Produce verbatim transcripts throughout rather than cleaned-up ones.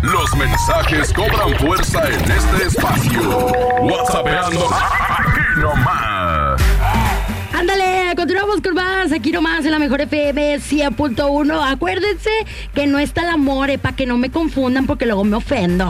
Los mensajes cobran fuerza en este espacio. WhatsAppeando aquí nomás. Ándale, continuamos con más, aquí nomás en la mejor F M cien punto uno. Acuérdense que no está el amore, para que no me confundan porque luego me ofendo.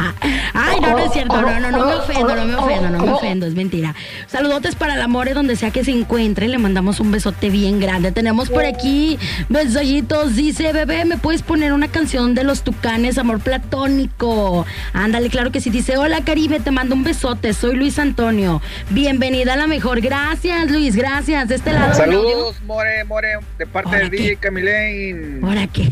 Ay, no, no es cierto, no, no, no me ofendo, no me ofendo, no me ofendo, es mentira. Saludotes para el amore donde sea que se encuentre, le mandamos un besote bien grande. Tenemos por aquí mensajitos, dice, bebé, ¿me puedes poner una canción de Los Tucanes, Amor Platónico? Ándale, claro que sí, dice, hola Caribe, te mando un besote, soy Luis Antonio, bienvenida a la mejor, gracias Luis, gracias. Gracias, de este lado. Saludos, More, More, de parte del D J Camilén. ¿Ahora qué?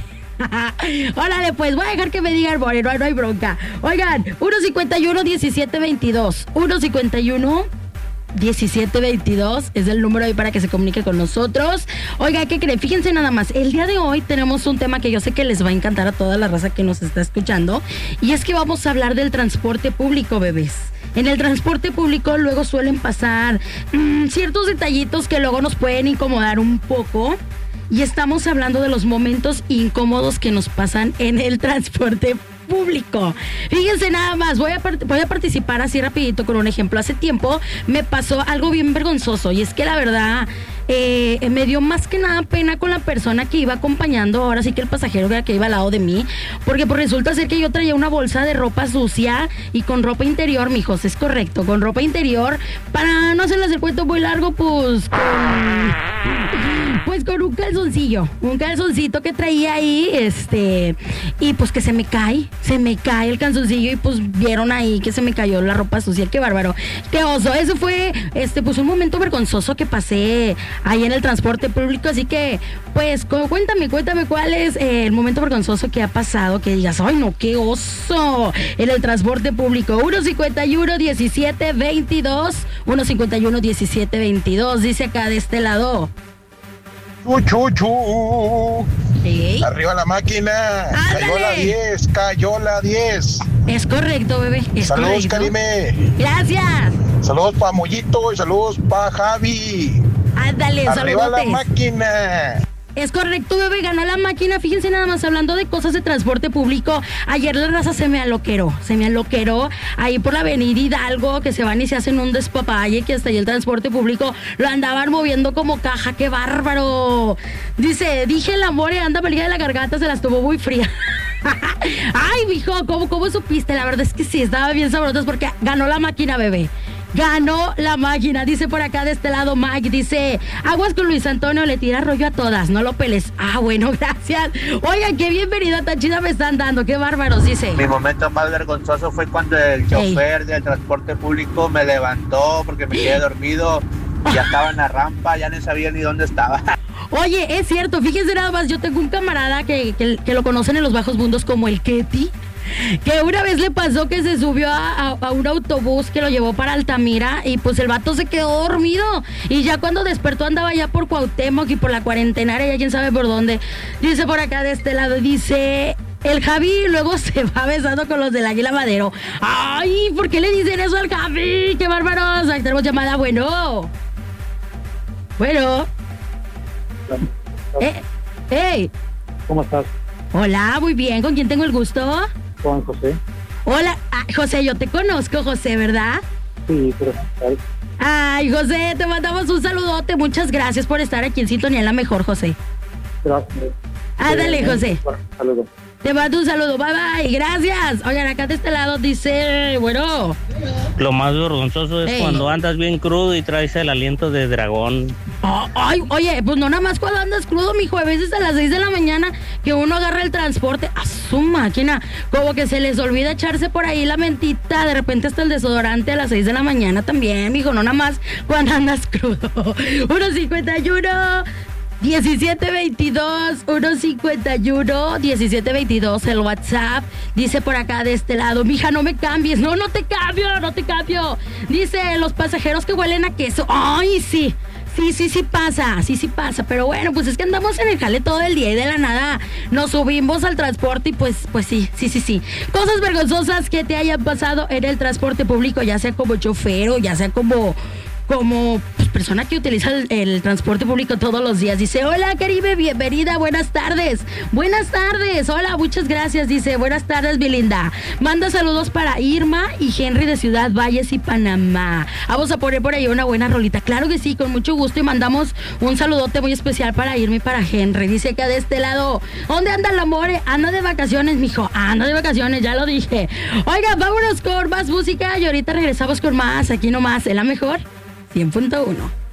Órale, pues voy a dejar que me diga el More, no, no hay bronca. Oigan, uno cincuenta y uno, diecisiete veintidós. uno cincuenta y uno, diecisiete veintidós es el número ahí para que se comunique con nosotros. Oiga, ¿qué creen? Fíjense nada más, el día de hoy tenemos un tema que yo sé que les va a encantar a toda la raza que nos está escuchando, y es que vamos a hablar del transporte público, bebés. En el transporte público luego suelen pasar mmm, ciertos detallitos que luego nos pueden incomodar un poco, y estamos hablando de los momentos incómodos que nos pasan en el transporte público. Fíjense nada más, voy a, part- voy a participar así rapidito con un ejemplo. Hace tiempo me pasó algo bien vergonzoso, y es que la verdad eh, me dio más que nada pena con la persona que iba acompañando, ahora sí que el pasajero que iba al lado de mí, porque pues resulta ser que yo traía una bolsa de ropa sucia y con ropa interior, mijos, es correcto, con ropa interior, para no hacerles el cuento muy largo, pues con... pues con un calzoncillo, un calzoncito que traía ahí, este, y pues que se me cae, se me cae el calzoncillo, y pues vieron ahí que se me cayó la ropa sucia, qué bárbaro, qué oso. Eso fue, este, pues un momento vergonzoso que pasé ahí en el transporte público, así que, pues, cuéntame, cuéntame cuál es eh, el momento vergonzoso que ha pasado, que digas, ay no, qué oso, en el transporte público. uno cincuenta y uno, diecisiete veintidós, uno cincuenta y uno, diecisiete veintidós, dice acá de este lado. Chu, chu, chu. ¿Sí? Arriba la máquina. ¡Ándale! Cayó la diez, cayó la diez. Es correcto, bebé. Es saludos, correcto. Karime. Gracias. Saludos para Mollito y saludos para Javi. Ándale, Arriba saludotes. la máquina. Es correcto, bebé, ganó la máquina. Fíjense nada más, hablando de cosas de transporte público, ayer la raza se me aloqueró, se me aloqueró ahí por la avenida Hidalgo, que se van y se hacen un despapalle, que hasta ahí el transporte público lo andaban moviendo como caja, ¡qué bárbaro! Dice, dije el amor y anda pelea de la garganta, se las tomó muy fría. Ay, mijo, ¿cómo, ¿cómo supiste? La verdad es que sí, estaba bien sabroso porque ganó la máquina, bebé. Ganó la máquina, dice por acá de este lado Mike, dice, aguas con Luis Antonio, le tira rollo a todas, no lo peles. Ah, bueno, gracias. Oigan, qué bienvenida tan chida me están dando, qué bárbaros, dice. Mi momento más vergonzoso fue cuando el chofer Ey. del transporte público me levantó porque me quedé dormido, ya estaba en la rampa, ya no sabía ni dónde estaba. Oye, es cierto, fíjense nada más, yo tengo un camarada que, que, que lo conocen en los bajos mundos como el Ketty, que una vez le pasó que se subió a, a, a un autobús que lo llevó para Altamira, y pues el vato se quedó dormido, y ya cuando despertó andaba ya por Cuauhtémoc y por la Cuarentenaria, ya quién sabe por dónde. Dice por acá de este lado, dice... El Javi luego se va besando con los del Águila Madero. Ay, ¿por qué le dicen eso al Javi? ¡Qué bárbaros! Ahí tenemos llamada, bueno. Bueno. Eh, hey. ¿Cómo estás? Hola, muy bien. ¿Con quién tengo el gusto? Con José. Hola, ah, José, yo te conozco, José, ¿verdad? Sí, pero... Ay, José, te mandamos un saludote. Muchas gracias por estar aquí en Sintonía La Mejor, José. Gracias. Ándale, José. Saludos. Te mando un saludo, bye bye, gracias. Oigan, acá de este lado dice, bueno. Lo más vergonzoso es Ey. cuando andas bien crudo y traes el aliento de dragón. Oh, ay, oye, pues no nada más cuando andas crudo, mijo, a veces a las seis de la mañana que uno agarra el transporte, a su máquina, como que se les olvida echarse por ahí la mentita, de repente hasta el desodorante a las seis de la mañana también, mijo, no nada más cuando andas crudo. uno cincuenta y uno diecisiete veintidós, uno cincuenta y uno, diecisiete veintidós, el WhatsApp. Dice por acá de este lado, mija, no me cambies. No, no te cambio, no te cambio. Dice, los pasajeros que huelen a queso. Ay, sí, sí, sí, sí pasa, sí, sí pasa. Pero bueno, pues es que andamos en el jale todo el día y de la nada nos subimos al transporte y pues, pues sí, sí, sí, sí. Cosas vergonzosas que te hayan pasado en el transporte público, ya sea como chofer o ya sea como... como pues, persona que utiliza el, el transporte público todos los días. Dice, hola Caribe, bienvenida, buenas tardes. Buenas tardes, hola, muchas gracias. Dice, buenas tardes, mi linda. Manda saludos para Irma y Henry de Ciudad Valles y Panamá. Vamos a poner por ahí una buena rolita. Claro que sí, con mucho gusto. Y mandamos un saludote muy especial para Irma y para Henry. Dice que de este lado, ¿dónde anda el amor? Anda de vacaciones, mijo. Anda de vacaciones, ya lo dije. Oiga, vámonos con más música y ahorita regresamos con más. Aquí nomás, en la mejor cien punto uno.